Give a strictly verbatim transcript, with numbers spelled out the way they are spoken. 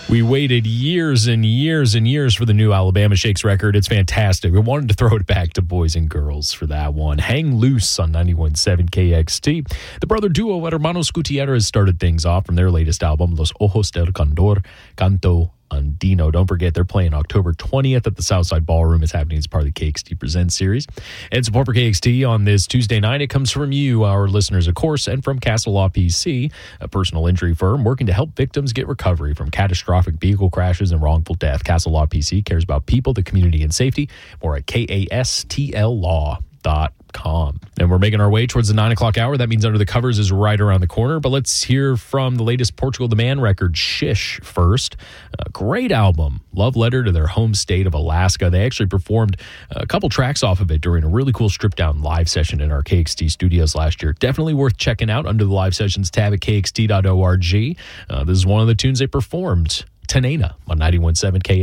We waited years and years and years for the new Alabama Shakes record. It's fantastic. We wanted to throw it back to boys and girls for that one. Hang Loose on ninety-one point seven K X T. The brother duo Hermanos Gutierrez started things off from their latest album, Los Ojos del Condor, Canto Andino. Don't forget, they're playing October twentieth at the Southside Ballroom. It's happening as part of the K X T Presents series. And support for K X T on this Tuesday night, it comes from you, our listeners, of course, and from Castle Law P C, a personal injury firm working to help victims get recovery from catastrophic vehicle crashes and wrongful death. Castle Law P C cares about people, the community, and safety. More at K A S T L law dot com. And we're making our way towards the nine o'clock hour. That means Under the Covers is right around the corner. But let's hear from the latest Portugal the Man record, Shish, first. A great album, love letter to their home state of Alaska. They actually performed a couple tracks off of it during a really cool stripped-down live session in our K X T studios last year. Definitely worth checking out under the live sessions tab at K X T dot org. Uh, this is one of the tunes they performed, Tanena, on ninety-one point seven K